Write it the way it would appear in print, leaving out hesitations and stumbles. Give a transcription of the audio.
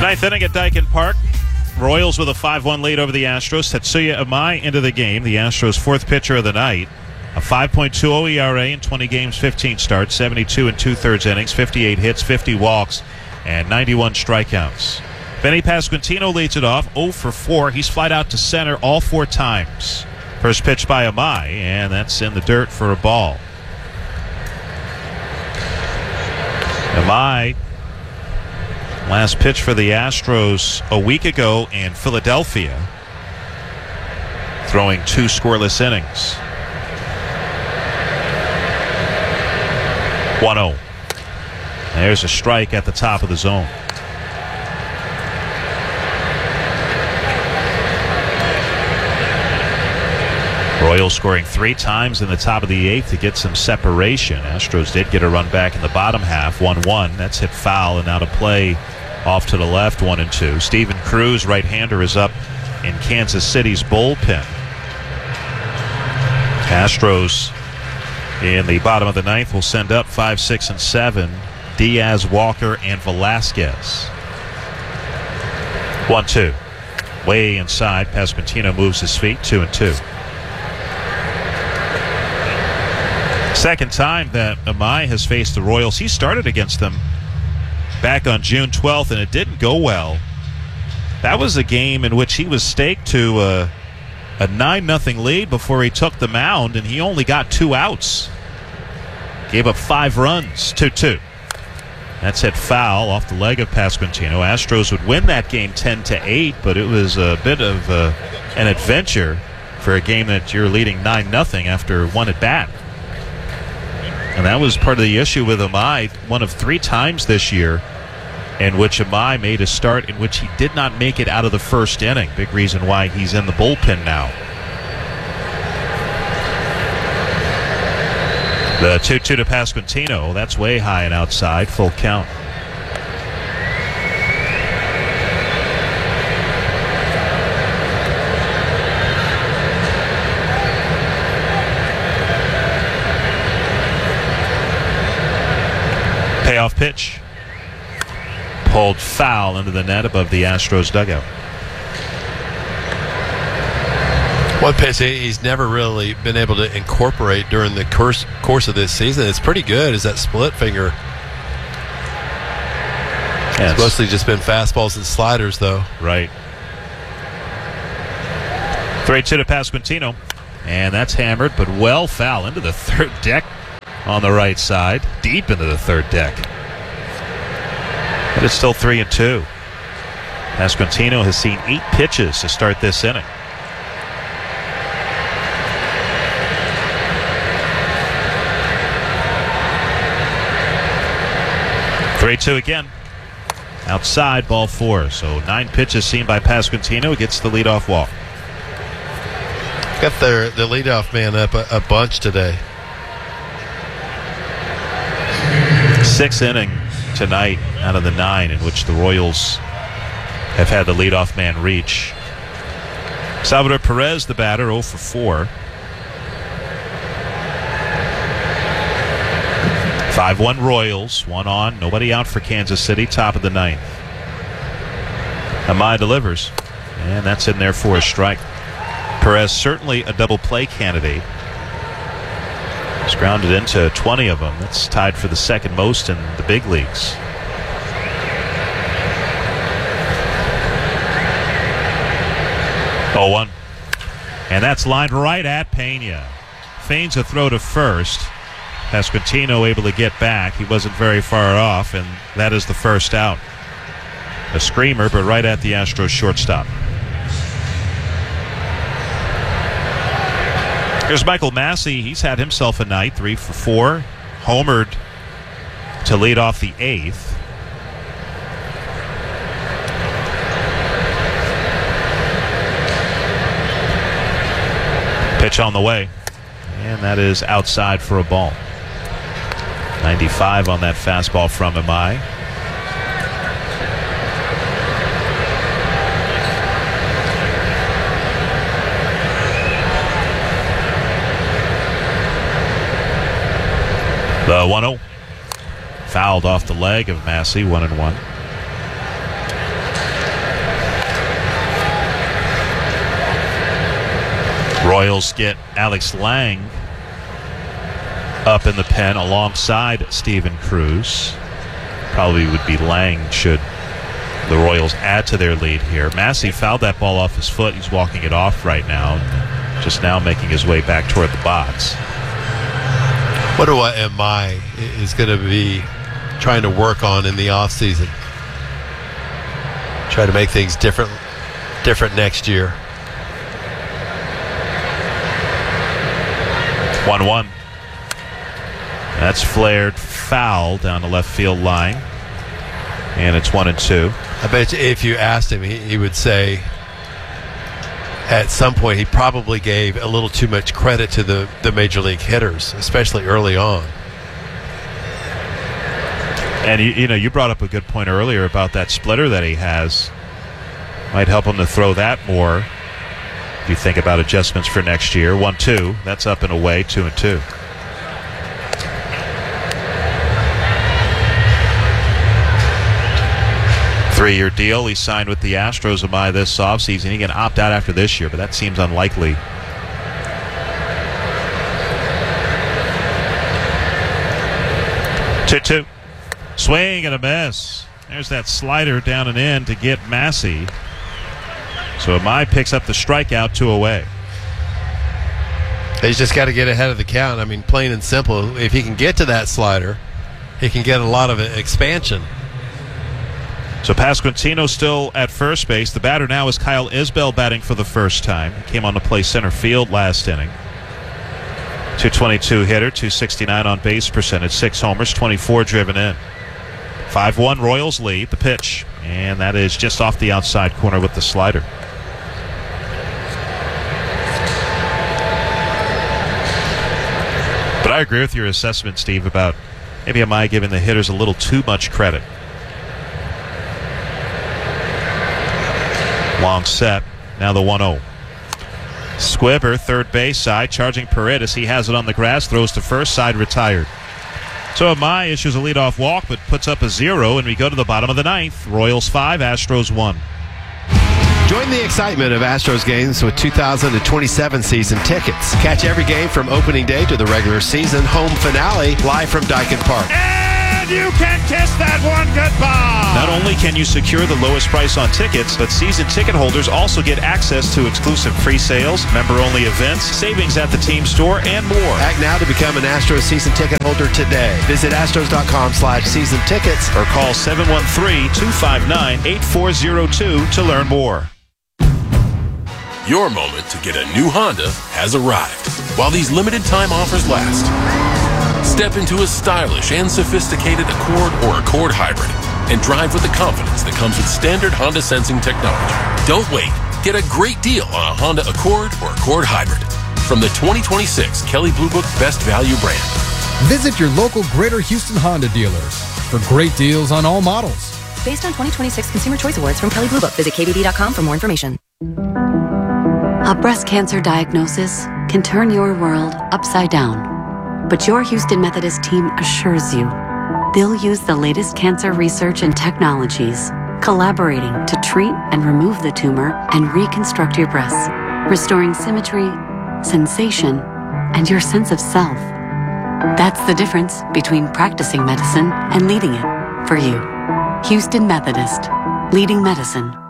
Ninth inning at Daikin Park. Royals with a 5-1 lead over the Astros. Tetsuya Amai into the game, the Astros' fourth pitcher of the night. A 5.20 ERA in 20 games, 15 starts, 72 and two-thirds innings, 58 hits, 50 walks, and 91 strikeouts. Benny Pasquantino leads it off, 0 for 4. He's flied out to center all 4 times. First pitch by Amai, and that's in the dirt for a ball. Amai, last pitch for the Astros a week ago in Philadelphia, throwing 2 scoreless innings. 1-0. There's a strike at the top of the zone. Royals scoring 3 times in the top of the 8th to get some separation. Astros did get a run back in the bottom half, 1-1. That's hit foul, and now to play off to the left, 1-2. Steven Cruz, right-hander, is up in Kansas City's bullpen. Astros in the bottom of the 9th will send up 5, 6, and 7. Diaz, Walker, and Velasquez. 1-2. Way inside. Pasquantino moves his feet. 2-2. Second time that Amai has faced the Royals. He started against them back on June 12th, and it didn't go well. That was a game in which he was staked to a 9-0 lead before he took the mound, and he only got 2 outs. Gave up 5 runs, 2-2. That's hit foul off the leg of Pasquantino. Astros would win that game 10-8, but it was a bit of an adventure for a game that you're leading 9-0 after 1 at bat. And that was part of the issue with Amai, one of 3 times this year in which Amai made a start in which he did not make it out of the first inning. Big reason why he's in the bullpen now. The 2-2 to Pasquantino. That's way high and outside. Full count. Payoff pitch. Pulled foul into the net above the Astros dugout. One pitch he's never really been able to incorporate during the course of this season. It's pretty good, is that split finger. Yes. It's mostly just been fastballs and sliders, though. Right. 3-2 to Pasquantino. And that's hammered, but well foul into the third deck on the right side. Deep into the third deck. But it's still 3-2. Pasquantino has seen 8 pitches to start this inning. Three-two again. Outside, ball 4. So 9 pitches seen by Pasquantino. Gets the leadoff walk. Got the leadoff man up a bunch today. 6th inning tonight out of the 9 in which the Royals have had the leadoff man reach. Salvador Perez, the batter, 0 for 4. 5-1 Royals, 1 on, nobody out for Kansas City, top of the 9th. Amai delivers, and that's in there for a strike. Perez certainly a double play candidate. He's grounded into 20 of them. That's tied for the second most in the big leagues. Oh, 1. And that's lined right at Pena. Feigns a throw to first. Pasquantino able to get back. He wasn't very far off, and that is the first out. A screamer, but right at the Astros shortstop. Here's Michael Massey. He's had himself a night, 3 for 4. Homered to lead off the 8th. Pitch on the way, and that is outside for a ball. 95 on that fastball from Amai. The 1-0. Fouled off the leg of Massey, 1-1. Royals get Alex Lang up in the pen alongside Steven Cruz. Probably would be Lang should the Royals add to their lead here. Massey fouled that ball off his foot. He's walking it off right now. Just now making his way back toward the box. Wonder what MI is going to be trying to work on in the offseason. Try to make things different next year. 1-1. That's flared foul down the left field line. And it's 1-2. I bet you if you asked him, he would say at some point he probably gave a little too much credit to the major league hitters, especially early on. And you brought up a good point earlier about that splitter that he has. Might help him to throw that more. If you think about adjustments for next year. 1-2. That's up and away. 2-2. Three-year deal he signed with the Astros this offseason. He can opt out after this year, but that seems unlikely. Two. Swing and a miss. There's that slider down and in to get Massey. So Amai picks up the strikeout, 2 away. He's just got to get ahead of the count. I mean, plain and simple. If he can get to that slider, he can get a lot of expansion. So Pasquantino still at first base. The batter now is Kyle Isbell batting for the first time. He came on to play center field last inning. 222 hitter, 269 on base percentage, 6 homers, 24 driven in. 5-1 Royals lead. The pitch, and that is just off the outside corner with the slider. But I agree with your assessment, Steve, about maybe am I giving the hitters a little too much credit. Long set. Now the 1-0. Squibber, third base side, charging Paredes. He has it on the grass, throws to first side, retired. So Amai issues a leadoff walk, but puts up a 0, and we go to the bottom of the 9th. Royals 5, Astros 1. Join the excitement of Astros games with 2027 season tickets. Catch every game from opening day to the regular season home finale live from Daikin Park. And you can kiss that one goodbye. Not only can you secure the lowest price on tickets, but season ticket holders also get access to exclusive free sales, member-only events, savings at the team store, and more. Act now to become an Astros season ticket holder today. Visit astros.com/season tickets or call 713-259-8402 to learn more. Your moment to get a new Honda has arrived. While these limited time offers last, step into a stylish and sophisticated Accord or Accord Hybrid and drive with the confidence that comes with standard Honda sensing technology. Don't wait. Get a great deal on a Honda Accord or Accord Hybrid from the 2026 Kelley Blue Book Best Value brand. Visit your local Greater Houston Honda dealers for great deals on all models. Based on 2026 Consumer Choice Awards from Kelley Blue Book. Visit KBB.com for more information. A breast cancer diagnosis can turn your world upside down. But your Houston Methodist team assures you they'll use the latest cancer research and technologies, collaborating to treat and remove the tumor and reconstruct your breasts, restoring symmetry, sensation, and your sense of self. That's the difference between practicing medicine and leading it for you. Houston Methodist, leading medicine